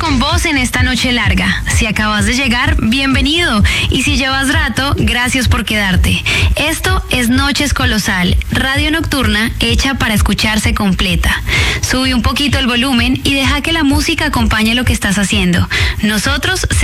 con vos en esta noche larga. Si acabas de llegar, bienvenido. Y si llevas rato, gracias por quedarte. Esto es Noches Colosal, radio nocturna hecha para escucharse completa. Sube un poquito el volumen y deja que la música acompañe lo que estás haciendo. Nosotros